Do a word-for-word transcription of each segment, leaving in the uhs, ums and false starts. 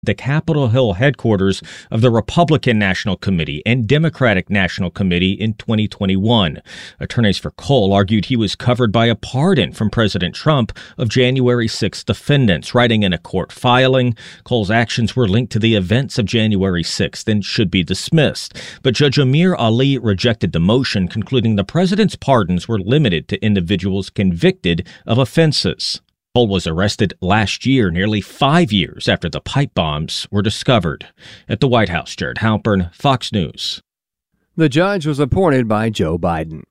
the Capitol Hill headquarters of the Republican National Committee and Democratic National Committee in twenty twenty-one. Attorneys for Cole argued he was covered by a pardon from President Trump of January sixth defendants. Writing in a court filing, Cole's actions were linked to the events of January sixth and should be dismissed. But Judge Amir Ali rejected the motion, concluding the president's pardons were limited to individuals convicted of offenses. Cole was arrested last year, nearly five years after the pipe bombs were discovered. At the White House, Jared Halpern, Fox News. The judge was appointed by Joe Biden.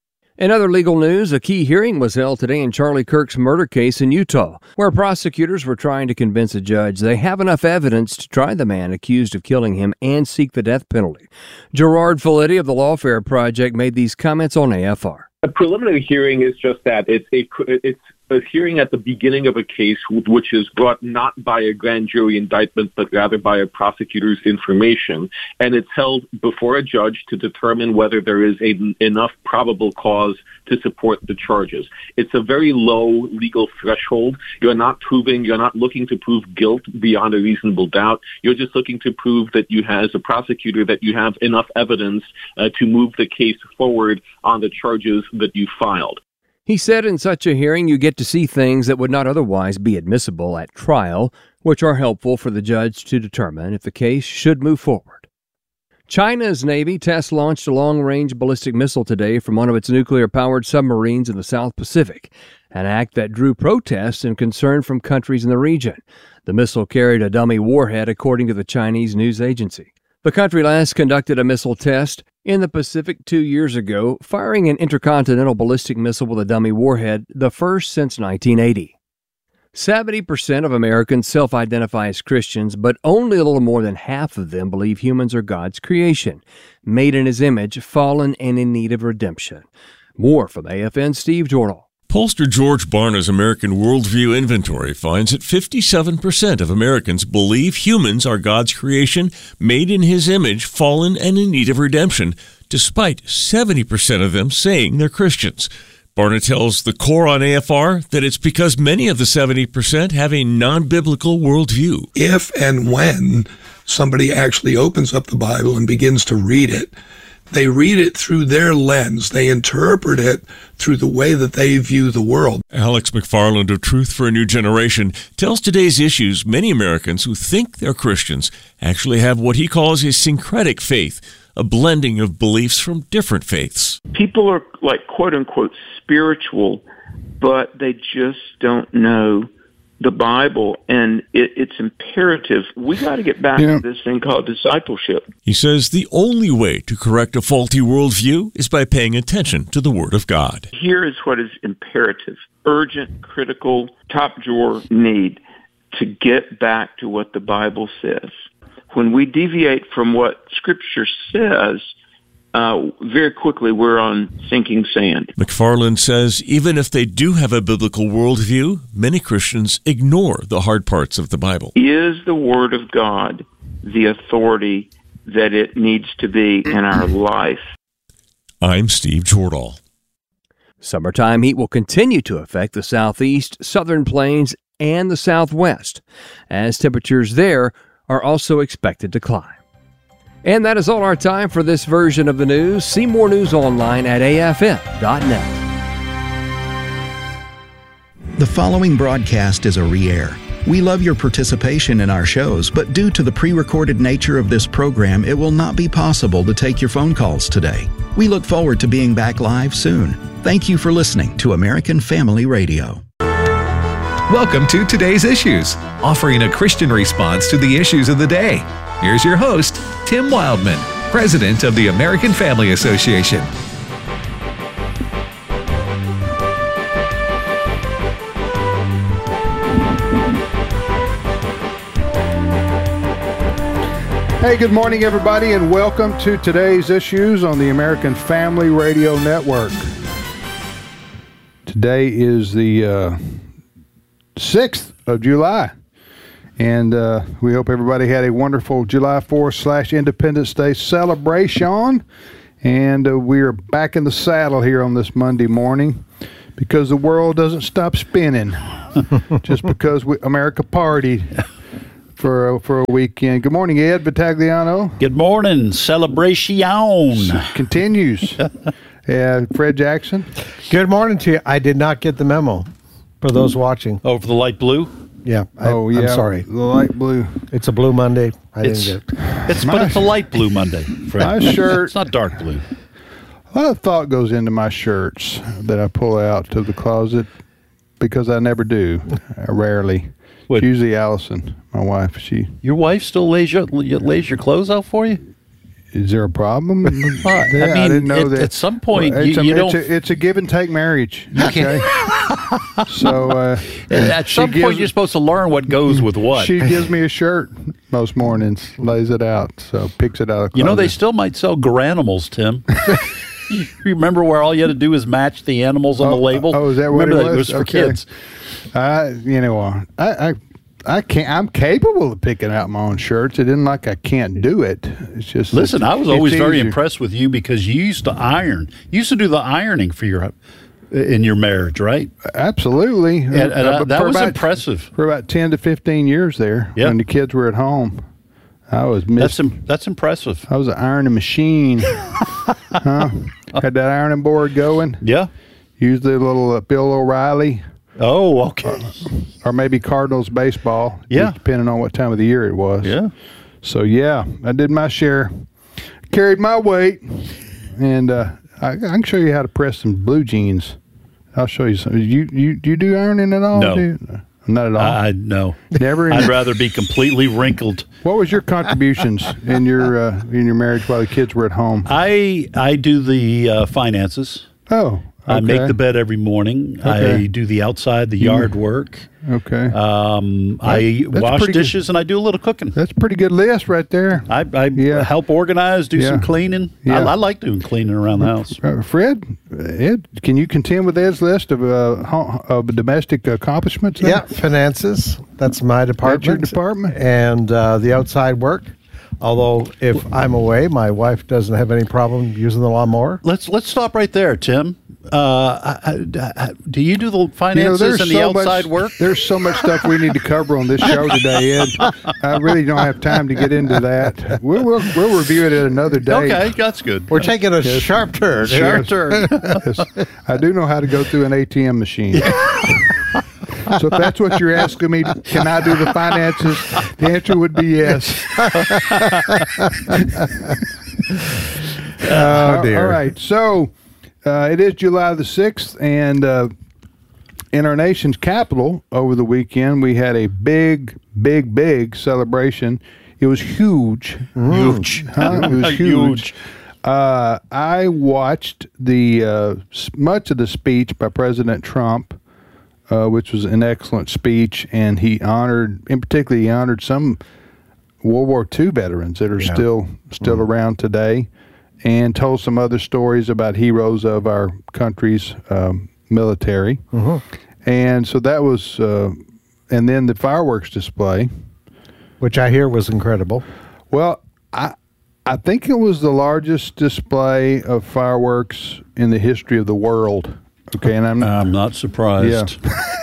In other legal news, a key hearing was held today in Charlie Kirk's murder case in Utah, where prosecutors were trying to convince a judge they have enough evidence to try the man accused of killing him and seek the death penalty. Gerard Felitti of the Lawfare Project made these comments on A F R. A preliminary hearing is just that. It's a, it's a hearing at the beginning of a case which is brought not by a grand jury indictment, but rather by a prosecutor's information. And it's held before a judge to determine whether there is a, enough probable cause to support the charges. It's a very low legal threshold. You're not proving, you're not looking to prove guilt beyond a reasonable doubt. You're just looking to prove that you, as a prosecutor, that you have enough evidence uh, to move the case forward on the charges that you filed. He said in such a hearing you get to see things that would not otherwise be admissible at trial, which are helpful for the judge to determine if the case should move forward. China's Navy test-launched a long-range ballistic missile today from one of its nuclear-powered submarines in the South Pacific, an act that drew protests and concern from countries in the region. The missile carried a dummy warhead, according to the Chinese news agency. The country last conducted a missile test in the Pacific two years ago, firing an intercontinental ballistic missile with a dummy warhead, the first since nineteen eighty. seventy percent of Americans self-identify as Christians, but only a little more than half of them believe humans are God's creation, made in His image, fallen and in need of redemption. More from A F N's Steve Jordahl. Pollster George Barna's American Worldview Inventory finds that fifty-seven percent of Americans believe humans are God's creation, made in His image, fallen, and in need of redemption, despite seventy percent of them saying they're Christians. Barna tells the Core on A F R that it's because many of the seventy percent have a non-biblical worldview. If and when somebody actually opens up the Bible and begins to read it, they read it through their lens. They interpret it through the way that they view the world. Alex McFarland of Truth for a New Generation tells Today's Issues many Americans who think they're Christians actually have what he calls a syncretic faith, a blending of beliefs from different faiths. People are like quote-unquote spiritual, but they just don't know the Bible, and it, it's imperative. We got to get back yeah. to this thing called discipleship. He says the only way to correct a faulty worldview is by paying attention to the Word of God. Here is what is imperative, urgent, critical, top drawer need to get back to what the Bible says. When we deviate from what Scripture says, Uh, very quickly, we're on sinking sand. McFarland says even if they do have a biblical worldview, many Christians ignore the hard parts of the Bible. Is the Word of God the authority that it needs to be in our life? I'm Steve Jordahl. Summertime heat will continue to affect the southeast, southern plains, and the southwest, as temperatures there are also expected to climb. And that is all our time for this version of the news. See more news online at A F M dot net. The following broadcast is a re-air. We love your participation in our shows, but due to the pre-recorded nature of this program, it will not be possible to take your phone calls today. We look forward to being back live soon. Thank you for listening to American Family Radio. Welcome to Today's Issues, offering a Christian response to the issues of the day. Here's your host, Tim Wildman, President of the American Family Association. Hey, good morning, everybody, and welcome to Today's Issues on the American Family Radio Network. Today is the uh, sixth of July. And uh, we hope everybody had a wonderful July fourth slash Independence Day celebration. And uh, we're back in the saddle here on this Monday morning because the world doesn't stop spinning just because we, America partied. for, for a weekend. Good morning, Ed Vitagliano. Good morning. Celebration continues. Yeah, Fred Jackson. Good morning to you. I did not get the memo for those watching. Oh, for the light blue? Yeah. I, oh, yeah. I'm sorry. The light blue. It's a blue Monday. I it's, didn't get it. It's, but it's a light blue Monday, Fred. My shirt. It's not dark blue. A lot of thought goes into my shirts that I pull out of the closet because I never do. I rarely. What? It's usually Allison, my wife. She. Your wife still lays your, lays your clothes out for you? Is there a problem? Well, yeah, I mean, I didn't know at, that. At some point, well, you, it's, a, you it's don't. A, it's a give and take marriage. Okay. so uh, at some gives, point, you're supposed to learn what goes with what. She gives me a shirt most mornings, lays it out, so picks it out of the You know, closet. they still might sell Granimals, Tim. You remember where all you had to do is match the animals on oh, the label? Oh, is that what remember it was? That? It was for okay. kids. I, you know, I, I, I can't. I'm capable of picking out my own shirts. It isn't like I can't do it. It's just listen. It's, I was always very easier. impressed with you because you used to iron. You used to do the ironing for your in your marriage, right? Absolutely, and, and uh, that was about, impressive for about ten to fifteen years there. Yep. When the kids were at home. I was missed. That's Im- that's impressive. I was an ironing machine. huh? Had that ironing board going. Yeah. Used the little uh, Bill O'Reilly. Oh, okay. Uh, or maybe Cardinals baseball. Yeah. Depending on what time of the year it was. Yeah. So yeah, I did my share. Carried my weight, and uh, I, I can show you how to press some blue jeans. I'll show you some. You you you do ironing at all? No. Dude? Not at all. I no. Never. I'd rather be completely wrinkled. What was your contributions in your uh, in your marriage while the kids were at home? I I do the uh, finances. Oh, okay. I make the bed every morning. Okay. I do the outside, the yard work. Okay. Um, I That's wash pretty dishes good. and I do a little cooking. That's a pretty good list right there. I, I Yeah. help organize, do Yeah. some cleaning. Yeah. I, I like doing cleaning around the house. Uh, Fred, Ed, can you contend with Ed's list of uh, ho- of domestic accomplishments? then? Yeah, finances. That's my department. That's your department? And uh, the outside work. Although, if I'm away, my wife doesn't have any problem using the lawnmower. Let's let's stop right there, Tim. Uh, I, I, I, do you do the You know, finances there's and the so outside much, work? There's so much stuff we need to cover on this show today, Ed. I really don't have time to get into that. We'll we'll, we'll review it at another day. Okay, that's good. We're taking a sharp turn. Sharp turn. Yes. I do know how to go through an A T M machine. So if that's what you're asking me, can I do the finances? The answer would be yes. Oh, dear. All right. So uh, it is July the sixth, and uh, in our nation's capital over the weekend, we had a big, big, big celebration. It was huge. Huge. Huh? It was huge. Huge. Uh, I watched the uh, s- much of the speech by President Trump, uh, which was an excellent speech, and he honored, in particular, he honored some World War Two veterans that are Yeah. still still Mm. around today, and told some other stories about heroes of our country's um, military. Mhm. And so that was, uh, and then the fireworks display. Which I hear was incredible. Well, I I think it was the largest display of fireworks in the history of the world. Okay, and I'm I'm not surprised.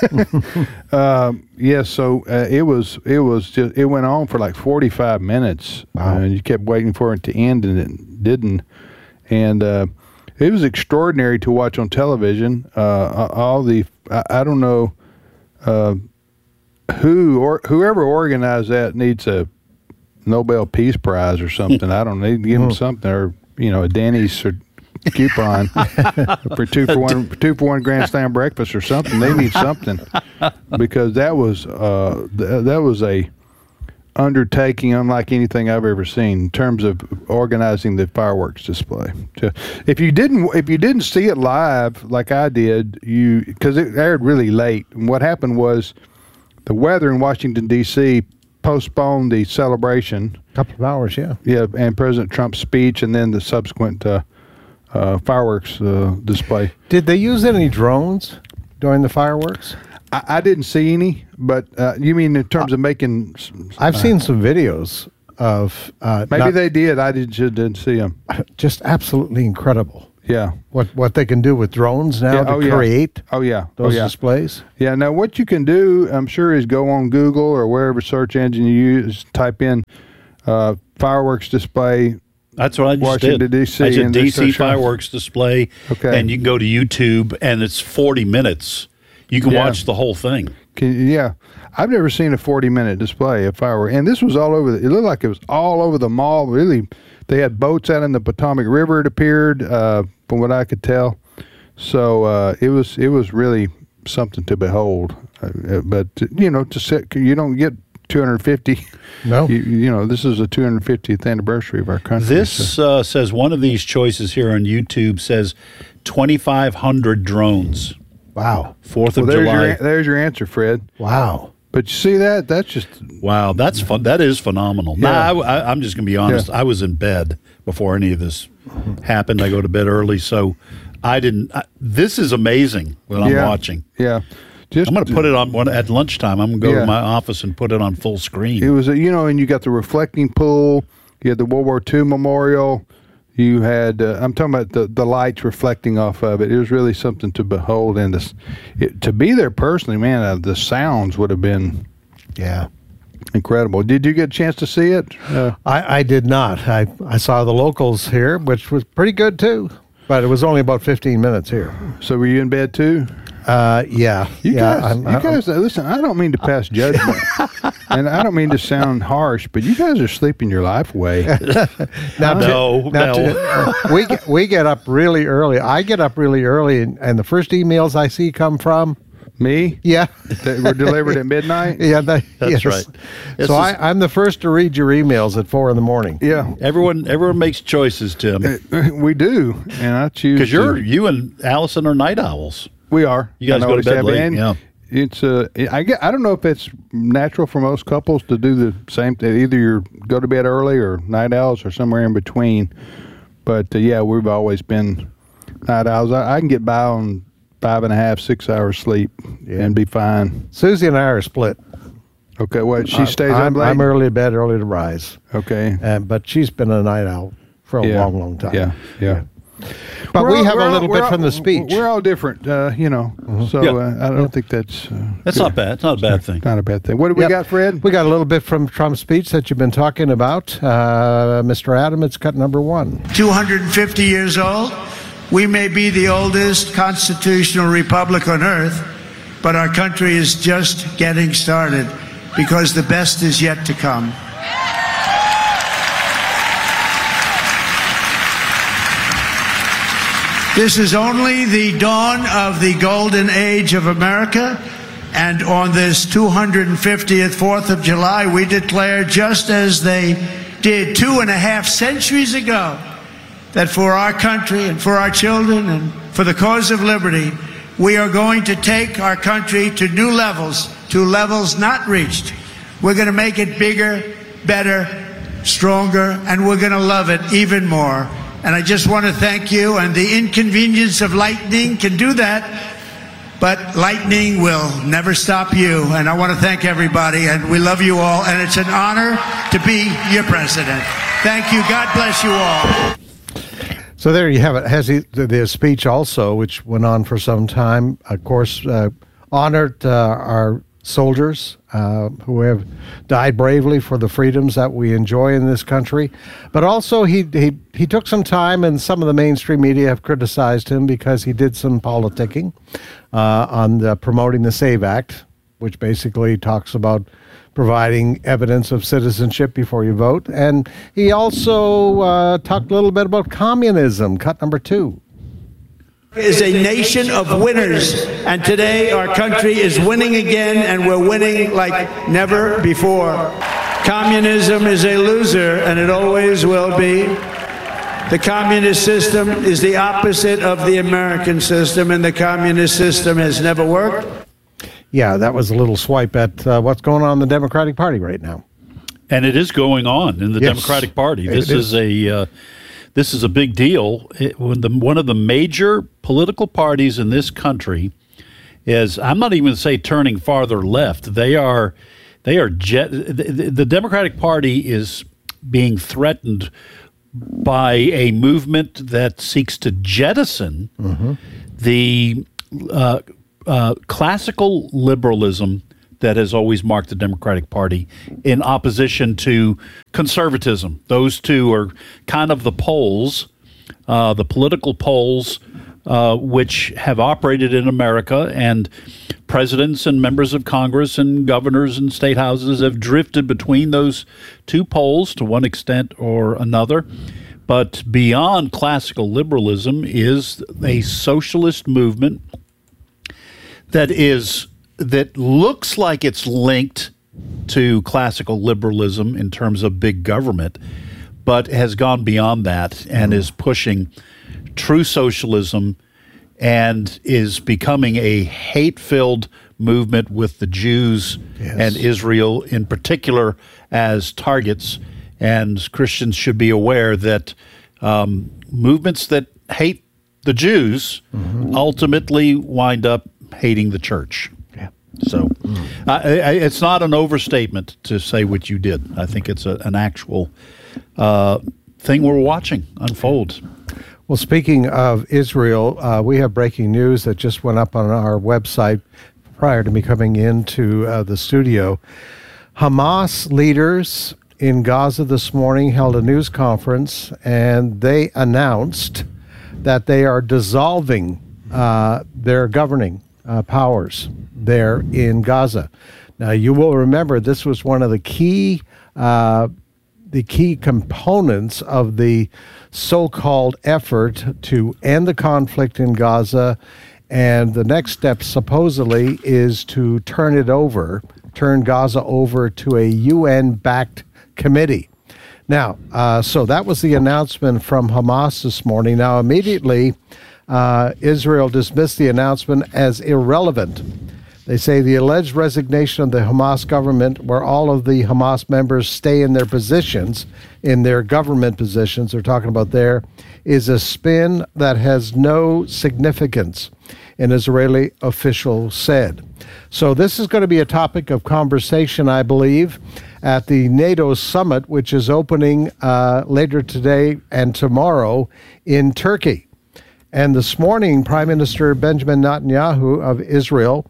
Um, yeah, so uh, it was it was just it went on for like forty-five minutes, Wow. and you kept waiting for it to end, and it didn't. And uh, it was extraordinary to watch on television. Uh, all the I, I don't know uh, who or whoever organized that needs a Nobel Peace Prize or something. I don't know. They need to give them something, or you know, a Denny's or coupon for two for one two for one Grand Slam breakfast or something. They need something, because that was uh, th- that was a undertaking unlike anything I've ever seen in terms of organizing the fireworks display. So if you didn't if you didn't see it live like I did, you because it aired really late. And what happened was the weather in Washington D C postponed the celebration. Couple of hours, yeah. Yeah, and President Trump's speech, and then the subsequent uh, uh, fireworks uh, display. Did they use any drones during the fireworks? I, I didn't see any, but uh, you mean in terms of making? s- I've uh, seen some videos of uh, Maybe not- they did. I did, just didn't see them. just absolutely incredible. Yeah. What what they can do with drones now Yeah, to oh, yeah. create Oh, yeah. those oh, yeah. displays? Yeah. Now, what you can do, I'm sure, is go on Google or wherever search engine you use, type in uh, fireworks display. That's what I just Washington, did. D C I did and D this C show. fireworks display, Okay. and you can go to YouTube, and it's forty minutes. You can Yeah. watch the whole thing. Can, yeah. I've never seen a forty minute display of fireworks. And this was all over. The, it looked like it was all over the mall. Really, they had boats out in the Potomac River, it appeared, uh, from what I could tell. So uh, it was it was really something to behold. Uh, but, you know, to sit, you don't get two hundred fifty. No. You, you know, this is the two hundred fiftieth anniversary of our country. This so. uh, says one of these choices here on YouTube says twenty-five hundred drones. Wow. Fourth Well, of there's July. your, there's your answer, Fred. Wow. But you see that? That's just Wow, that's fun. That is phenomenal. Yeah. Nah, I, I, I'm just going to be honest. Yeah. I was in bed before any of this happened. I go to bed early, so I didn't. I, this is amazing what I'm yeah, watching. Yeah. Just, I'm going to put it on one at lunchtime. I'm going to go Yeah. to my office and put it on full screen. It was, a, you know, and you got the reflecting pool. You had the World War Two memorial. You had, uh, I'm talking about the, the lights reflecting off of it. It was really something to behold. And this, it, to be there personally, man, uh, the sounds would have been Yeah. incredible. Did you get a chance to see it? Uh, I, I did not. I, I saw the locals here, which was pretty good too. But it was only about fifteen minutes here. so were you in bed too? Uh, yeah. You yeah, guys, I'm- you I'm- guys, uh, listen, I don't mean to pass judgment. And I don't mean to sound harsh, but you guys are sleeping your life away. Now, No, now no. to- uh, we get, we get up really early. I get up really early, and, and the first emails I see come from Me? yeah, That were delivered at midnight? yeah, they, That's yes. right. This So is- I, I'm the first to read your emails at four in the morning. Yeah. Everyone, everyone makes choices, Tim, We do. And I choose because you're to- you and Allison are night owls. We are. You guys And I go to always bed have late, been. yeah. It's uh, I get. I don't know if it's natural for most couples to do the same thing. Either you go to bed early or night owls or somewhere in between. But uh, yeah, we've always been night owls. I, I can get by on five and a half, six hours sleep and be fine. Susie and I are split. Okay, what she Uh, stays I'm, up late. I'm early to bed, early to rise. Okay. Uh, but she's been a night owl for a Yeah. long, long time. Yeah. Yeah. But We're we all- have we're a all- little we're bit all- from the speech. We're all different, uh, you know. So Yeah. uh, I don't think that's uh, That's good. not bad. It's not a bad thing. Not a bad thing. What do we Yep. got, Fred? We got a little bit from Trump's speech that you've been talking about. Uh, Mister Adam, it's cut number one. two hundred fifty years old. We may be the oldest constitutional republic on earth, but our country is just getting started because the best is yet to come. This is only the dawn of the golden age of America. And on this two hundred fiftieth fourth of July, we declare, just as they did two and a half centuries ago, that for our country and for our children and for the cause of liberty, we are going to take our country to new levels, to levels not reached. We're going to make it bigger, better, stronger, and we're going to love it even more. And I just want to thank you, and the inconvenience of lightning can do that, but lightning will never stop you. And I want to thank everybody, and we love you all, and it's an honor to be your president. Thank you. God bless you all. So there you have it. Has he, the, the speech also, which went on for some time, of course, uh, honored uh, our soldiers uh, who have died bravely for the freedoms that we enjoy in this country. But also he, he, he took some time, and some of the mainstream media have criticized him because he did some politicking uh, on the, promoting the SAVE Act, which basically talks about providing evidence of citizenship before you vote. And he also uh, talked a little bit about communism, cut number two. Is a nation of winners, and today our country is winning again, and we're winning like never before. Communism is a loser, and it always will be. The communist system is the opposite of the American system, and the communist system has never worked. Yeah, that was a little swipe at uh, what's going on in the Democratic Party right now. And it is going on in the Yes, Democratic Party. This it is. a uh, this is a big deal. It, when the, one of the major political parties in this country is, I'm not even going to say turning farther left. They are, they are jet. The, the Democratic Party is being threatened by a movement that seeks to jettison mm-hmm. the uh, uh, classical liberalism that has always marked the Democratic Party in opposition to conservatism. Those two are kind of the poles, uh, the political poles, uh, which have operated in America, and presidents and members of Congress and governors and state houses have drifted between those two poles to one extent or another. But beyond classical liberalism is a socialist movement that is that looks like it's linked to classical liberalism in terms of big government, but has gone beyond that and is pushing true socialism and is becoming a hate-filled movement with the Jews yes. and Israel in particular as targets. And Christians should be aware that um, movements that hate the Jews mm-hmm. ultimately wind up hating the church. So uh, I, it's not an overstatement to say what you did. I think it's a, an actual uh, thing we're watching unfold. Well, speaking of Israel, uh, we have breaking news that just went up on our website prior to me coming into uh, the studio. Hamas leaders in Gaza this morning held a news conference, and they announced that they are dissolving uh, their governing uh, powers there in Gaza. Now, you will remember this was one of the key uh, the key components of the so-called effort to end the conflict in Gaza, and the next step supposedly is to turn it over, turn Gaza over to a U N-backed committee. Now, uh, so that was the announcement from Hamas this morning. Now, immediately, uh, Israel dismissed the announcement as irrelevant. They say the alleged resignation of the Hamas government, where all of the Hamas members stay in their positions, in their government positions, they're talking about there, is a spin that has no significance, an Israeli official said. So this is going to be a topic of conversation, I believe, at the NATO summit, which is opening uh, later today and tomorrow in Turkey. And this morning, Prime Minister Benjamin Netanyahu of Israel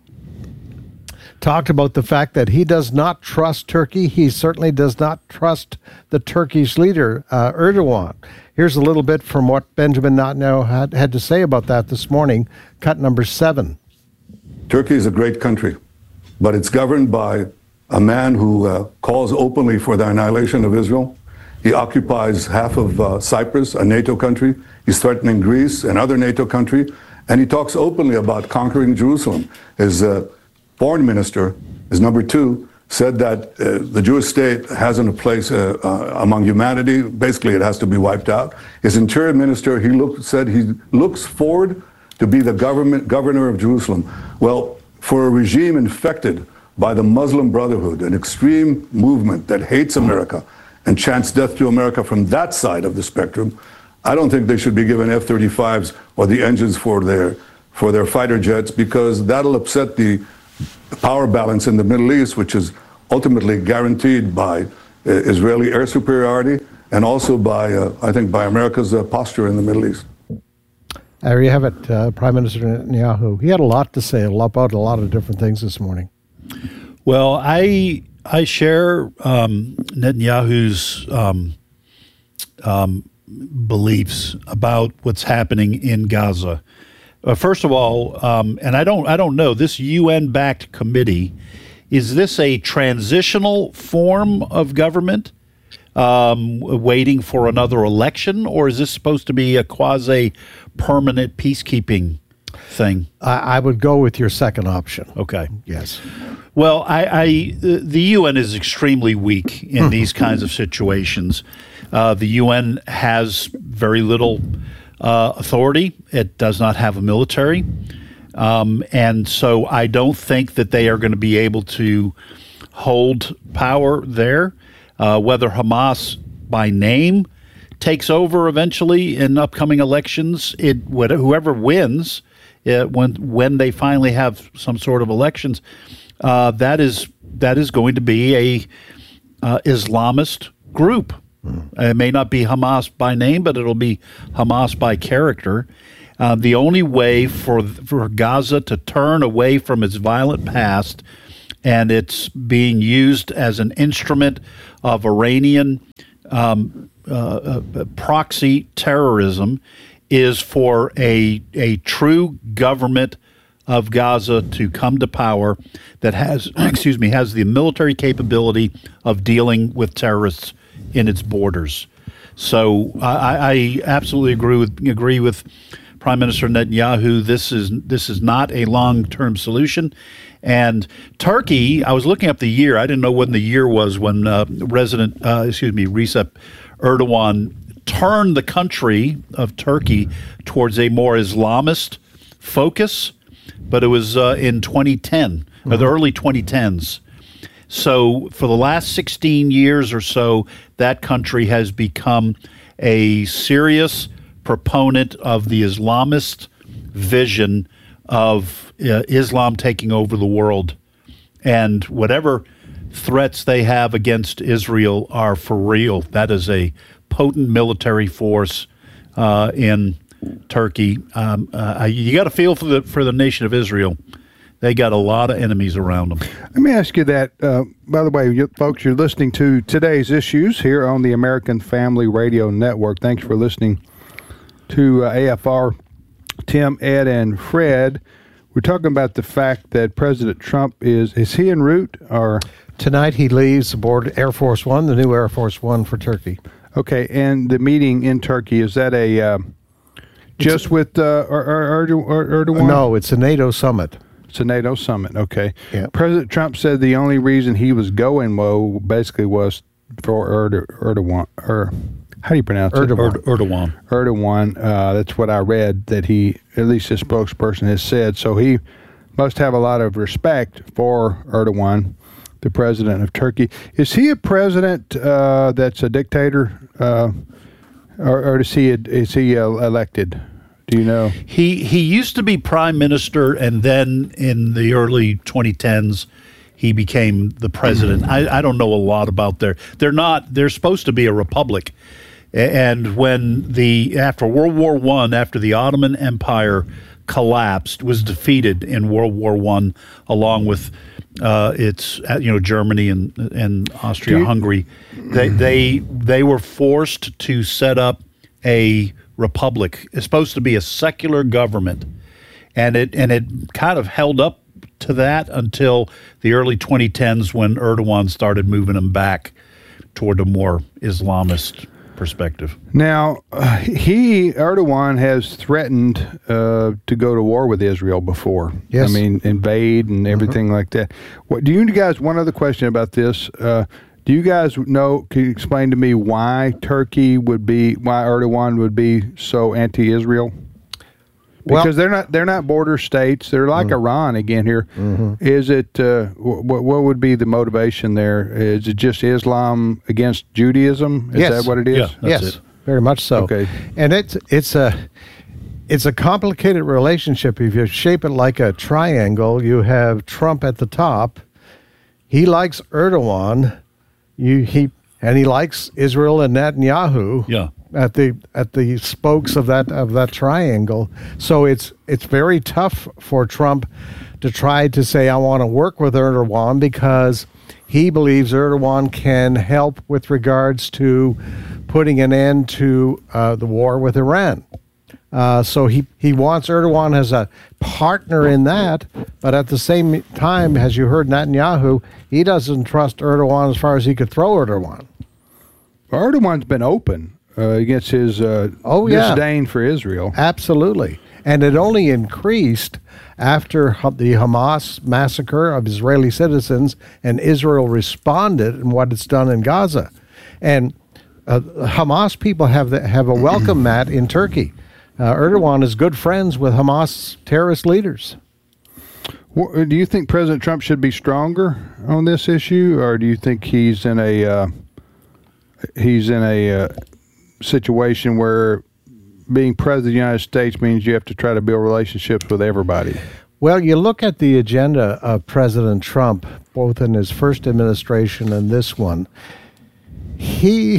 talked about the fact that he does not trust Turkey. He certainly does not trust the Turkish leader, uh, Erdogan. Here's a little bit from what Benjamin Netanyahu had, had to say about that this morning, cut number seven. Turkey is a great country, but it's governed by a man who uh, calls openly for the annihilation of Israel. He occupies half of uh, Cyprus, a NATO country. He's threatening Greece, another NATO country, and he talks openly about conquering Jerusalem. His uh, foreign minister, his number two, said that uh, the Jewish state hasn't a place uh, uh, among humanity. Basically, it has to be wiped out. His interior minister, he looked, said he looks forward to be the government governor of Jerusalem. Well, for a regime infected by the Muslim Brotherhood, an extreme movement that hates America and chants death to America from that side of the spectrum, I don't think they should be given F thirty-fives or the engines for their for their fighter jets, because that'll upset the power balance in the Middle East, which is ultimately guaranteed by uh, Israeli air superiority and also by, uh, I think, by America's uh, posture in the Middle East. There you have it, uh, Prime Minister Netanyahu. He had a lot to say about a lot of different things this morning. Well, I I share um, Netanyahu's um, um, beliefs about what's happening in Gaza. Uh, first of all, um, and I don't I don't know, this U N-backed committee, is this a transitional form of government um, waiting for another election, or is this supposed to be a quasi-permanent peacekeeping thing? I, I would go with your second option. Okay. Yes. Well, I, I the U N is extremely weak in these kinds of situations. Uh, the U N has very little uh, authority. It does not have a military. Um, and so I don't think that they are going to be able to hold power there. Uh, whether Hamas by name takes over eventually in upcoming elections, it whoever wins, it, when when they finally have some sort of elections, uh, that is that is going to be a uh, Islamist group. Mm. It may not be Hamas by name, but it'll be Hamas by character. Uh, the only way for for Gaza to turn away from its violent past, and it's being used as an instrument of Iranian um, uh, uh, proxy terrorism, is for a a true government of Gaza to come to power that has, excuse me, has the military capability of dealing with terrorists in its borders. So I, I absolutely agree with agree with Prime Minister Netanyahu. This is this is not a long-term solution. And Turkey, I was looking up the year. I didn't know when the year was when uh, Resident, uh, excuse me, Recep Erdogan turned the country of Turkey towards a more Islamist focus. But it was uh, in twenty ten, mm-hmm. or the early twenty tens. So for the last sixteen years or so, that country has become a serious proponent of the Islamist vision of uh, Islam taking over the world. And whatever threats they have against Israel are for real. That is a potent military force uh, in Turkey. Um, uh, you got to feel for the for the nation of Israel. They got a lot of enemies around them. Let me ask you that. Uh, by the way, you, folks, you're listening to Today's Issues here on the American Family Radio Network. Thanks for listening to uh, A F R. Tim, Ed, and Fred. We're talking about the fact that President Trump is, is he en route? Or tonight he leaves aboard Air Force One, the new Air Force One for Turkey. Okay, and the meeting in Turkey, is that a... Uh, Just with uh, Erdogan? No, it's a NATO summit. It's a NATO summit, okay. Yeah. President Trump said the only reason he was going, well, basically was for Erdo- Erdogan, or how do you pronounce Erdogan. it? Erdogan. Erdogan. Uh, that's what I read, that he, at least his spokesperson has said. So he must have a lot of respect for Erdogan, the president of Turkey. Is he a president uh, that's a dictator? Uh Or, or is he is he uh, elected? Do you know? He he used to be prime minister, and then in the early twenty tens, he became the president. I, I don't know a lot about their. They're not. They're supposed to be a republic, and when the after World War One, after the Ottoman Empire collapsed, was defeated in World War One, along with uh, its you know Germany and and Austria-Hungary. They they they were forced to set up a republic. It's supposed to be a secular government, and it and it kind of held up to that until the early twenty tens when Erdogan started moving them back toward a more Islamist perspective. Now, uh, he, Erdogan, has threatened uh, to go to war with Israel before. Yes. I mean, invade and everything mm-hmm. like that. What do you guys, one other question about this, uh, do you guys know, can you explain to me why Turkey would be, why Erdogan would be so anti-Israel? Because well, they're not they're not border states. They're like mm-hmm. Iran again here. Mm-hmm. Is it, uh, what, what would be the motivation there? Is it just Islam against Judaism? Is yes. that what it is? Yeah, yes, it. very much so. Okay. And it's, it's, a, it's a complicated relationship. If you shape it like a triangle, you have Trump at the top. He likes Erdogan. You he and he likes Israel and Netanyahu. Yeah. At the at the spokes of that of that triangle. So it's it's very tough for Trump to try to say, I want to work with Erdogan, because he believes Erdogan can help with regards to putting an end to uh, the war with Iran. Uh, so he, he wants Erdogan as a partner in that, but at the same time, as you heard Netanyahu, he doesn't trust Erdogan as far as he could throw Erdogan. Well, Erdogan's been open uh, against his uh, oh, yeah. disdain for Israel. Absolutely. And it only increased after the Hamas massacre of Israeli citizens, and Israel responded in what it's done in Gaza. And uh, Hamas people have the, have a welcome mat in Turkey. Uh, Erdogan is good friends with Hamas terrorist leaders. What, do you think President Trump should be stronger on this issue, or do you think he's in a uh, he's in a uh, situation where being president of the United States means you have to try to build relationships with everybody? Well, you look at the agenda of President Trump, both in his first administration and this one. He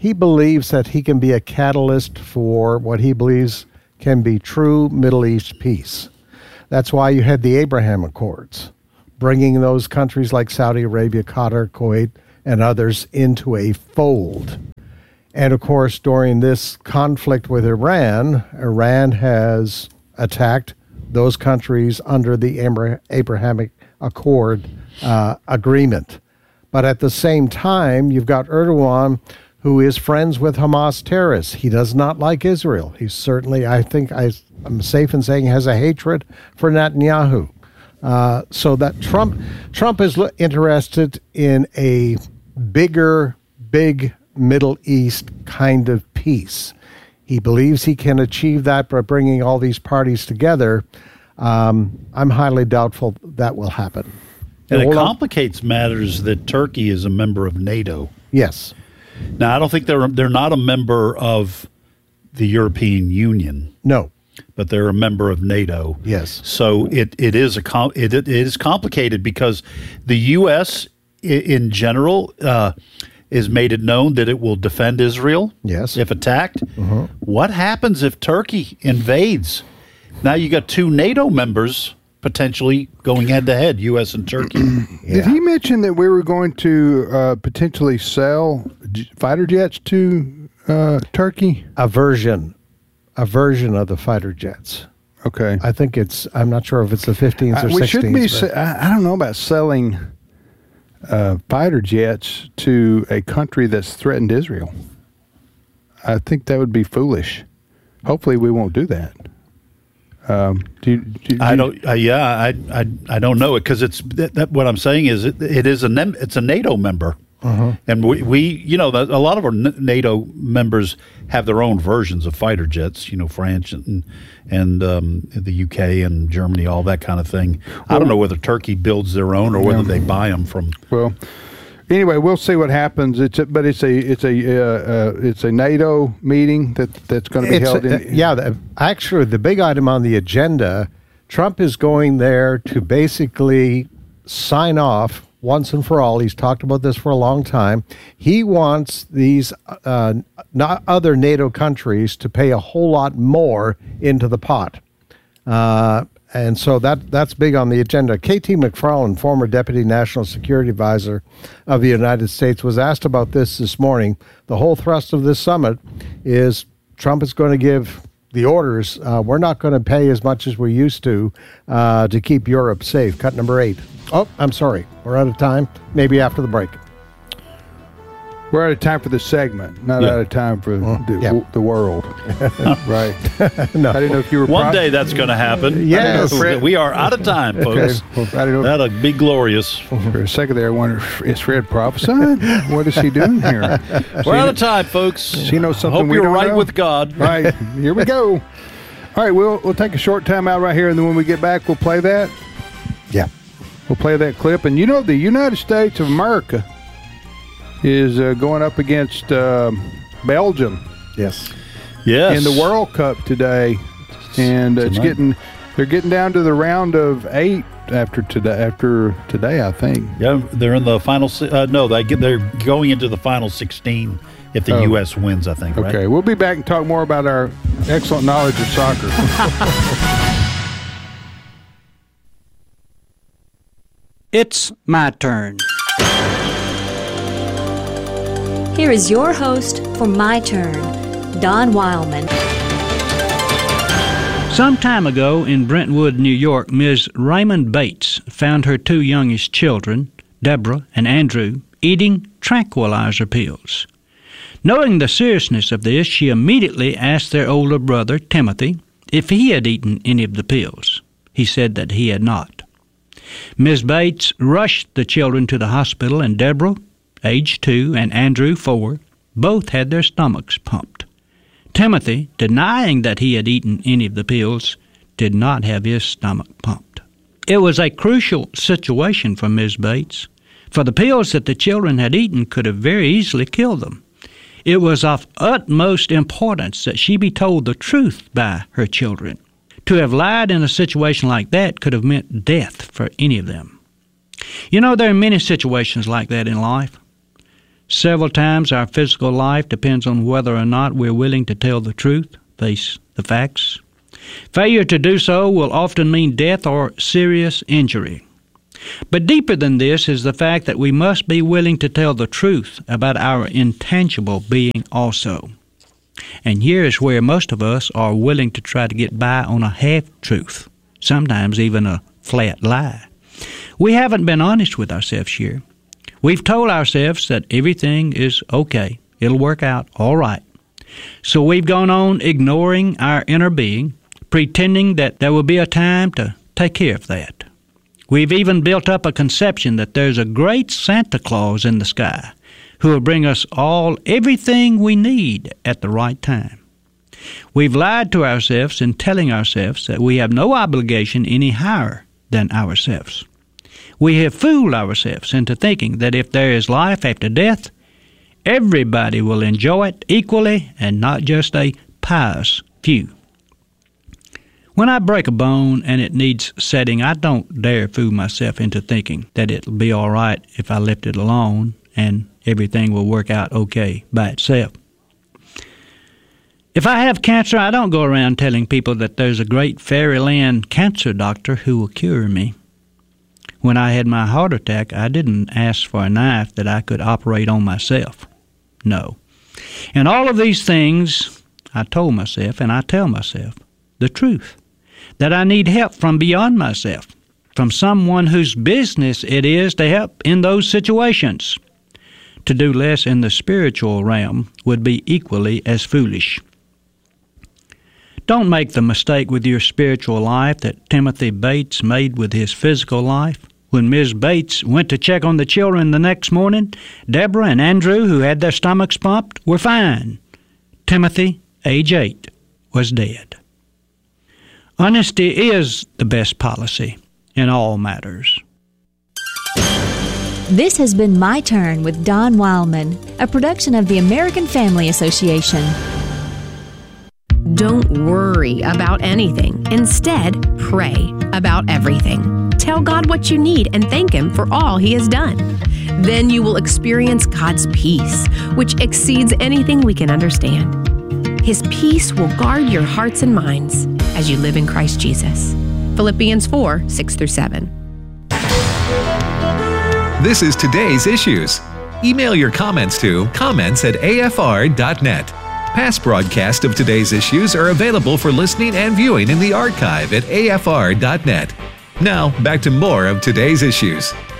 he believes that he can be a catalyst for what he believes can be true Middle East peace. That's why you had the Abraham Accords, bringing those countries like Saudi Arabia, Qatar, Kuwait, and others into a fold. And of course, during this conflict with Iran, Iran has attacked those countries under the Abrahamic Accord uh, agreement. But at the same time, you've got Erdogan, who is friends with Hamas terrorists. He does not like Israel. He certainly, I think I, I'm safe in saying, has a hatred for Netanyahu. Uh, so that Trump, Trump is interested in a bigger, big Middle East kind of peace. He believes he can achieve that by bringing all these parties together. Um, I'm highly doubtful that will happen. And it complicates matters that Turkey is a member of NATO. Yes. Now, I don't think they're they're not a member of the European Union. No. But they're a member of NATO. Yes. So it, it is a com- it, it is complicated because the U S in general uh, has made it known that it will defend Israel. Yes. If attacked. Uh-huh. What happens if Turkey invades? Now you got two NATO members potentially going head to head, U S and Turkey. Yeah. Did he mention that we were going to uh, potentially sell j- fighter jets to uh, Turkey? A version, a version of the fighter jets. Okay. I think it's, I'm not sure if it's the fifteens or uh, we sixteens. Should be, se- I, I don't know about selling uh, fighter jets to a country that's threatened Israel. I think that would be foolish. Hopefully we won't do that. Um, do you, do you, I don't. Uh, yeah, I, I I don't know it because it's that, that. What I'm saying is it, it is a it's a NATO member, uh-huh. and we, we you know a lot of our NATO members have their own versions of fighter jets. You know, France and and um, the U K and Germany, all that kind of thing. Well, I don't know whether Turkey builds their own or whether yeah. they buy them from. Well. Anyway, we'll see what happens. It's a, but it's a it's a uh, uh, it's a NATO meeting that that's going to be it's held. A, in, yeah, the, actually, the big item on the agenda, Trump is going there to basically sign off once and for all. He's talked about this for a long time. He wants these uh, not other NATO countries to pay a whole lot more into the pot. Uh, And so that that's big on the agenda. K T McFarland, former Deputy National Security Advisor of the United States, was asked about this this morning. The whole thrust of this summit is Trump is going to give the orders. Uh, we're not going to pay as much as we used to uh, to keep Europe safe. Cut number eight. Oh, I'm sorry. We're out of time. Maybe after the break. We're out of time for the segment, not yeah. out of time for mm, the, yeah. w- the world. Right. No. I didn't know if you were... One pro- day that's going to happen. Yes. Fred, we are out of time, folks. Okay. Well, I don't know. That'll be glorious. For a second there, I wondered, is Fred prophesying? What is he doing here? We're out of time, folks. Does he know something Hope we you're don't right know? with God. All right. Here we go. All right. We'll, we'll take a short time out right here, and then when we get back, we'll play that. Yeah. We'll play that clip. And you know, the United States of America is uh, going up against uh, Belgium. Yes. Yes. In the World Cup today, and uh, it's Tonight. getting they're getting down to the round of eight after today. After today, I think. Yeah, they're in the final. Uh, no, they get they're going into the final sixteen if the Oh. U S wins. I think. Right? Okay, we'll be back and talk more about our excellent knowledge of soccer. It's my turn. Here is your host for My Turn, Don Wildman. Some time ago in Brentwood, New York, Miz Raymond Bates found her two youngest children, Deborah and Andrew, eating tranquilizer pills. Knowing the seriousness of this, she immediately asked their older brother, Timothy, if he had eaten any of the pills. He said that he had not. Miz Bates rushed the children to the hospital, and Deborah, age two, and Andrew, four, both had their stomachs pumped. Timothy, denying that he had eaten any of the pills, did not have his stomach pumped. It was a crucial situation for Miz Bates, for the pills that the children had eaten could have very easily killed them. It was of utmost importance that she be told the truth by her children. To have lied in a situation like that could have meant death for any of them. You know, there are many situations like that in life. Several times our physical life depends on whether or not we're willing to tell the truth, face the facts. Failure to do so will often mean death or serious injury. But deeper than this is the fact that we must be willing to tell the truth about our intangible being also. And here is where most of us are willing to try to get by on a half-truth, sometimes even a flat lie. We haven't been honest with ourselves here. We've told ourselves that everything is okay. It'll work out all right. So we've gone on ignoring our inner being, pretending that there will be a time to take care of that. We've even built up a conception that there's a great Santa Claus in the sky who will bring us all everything we need at the right time. We've lied to ourselves in telling ourselves that we have no obligation any higher than ourselves. We have fooled ourselves into thinking that if there is life after death, everybody will enjoy it equally and not just a pious few. When I break a bone and it needs setting, I don't dare fool myself into thinking that it'll be all right if I left it alone and everything will work out okay by itself. If I have cancer, I don't go around telling people that there's a great fairyland cancer doctor who will cure me. When I had my heart attack, I didn't ask for a knife that I could operate on myself. No. And all of these things, I told myself, and I tell myself, the truth, that I need help from beyond myself, from someone whose business it is to help in those situations. To do less in the spiritual realm would be equally as foolish. Don't make the mistake with your spiritual life that Timothy Bates made with his physical life. When Miz Bates went to check on the children the next morning, Deborah and Andrew, who had their stomachs pumped, were fine. Timothy, age eight, was dead. Honesty is the best policy in all matters. This has been My Turn with Don Wildman, a production of the American Family Association. Don't worry about anything. Instead, pray about everything. Tell God what you need and thank Him for all He has done. Then you will experience God's peace, which exceeds anything we can understand. His peace will guard your hearts and minds as you live in Christ Jesus. Philippians four, six through seven. This is Today's Issues. Email your comments to comments at a f r dot net. Past broadcasts of Today's Issues are available for listening and viewing in the archive at a f r dot net. Now, back to more of Today's Issues.